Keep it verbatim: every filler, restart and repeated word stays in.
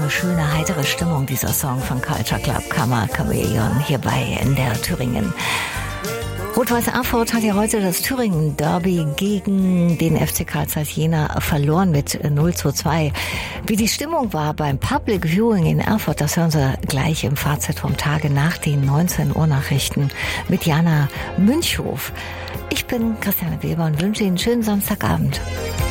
eine schöne, heitere Stimmung, dieser Song von Culture Club Kammer Chameleon hier bei N D R Thüringen. Rot-Weiß Erfurt hat ja heute das Thüringen-Derby gegen den F C Karl Zeiss Jena verloren mit null zu zwei. Wie die Stimmung war beim Public Viewing in Erfurt, das hören Sie gleich im Fazit vom Tage nach den neunzehn Uhr Nachrichten mit Jana Münchhof. Ich bin Christiane Weber und wünsche Ihnen einen schönen Samstagabend.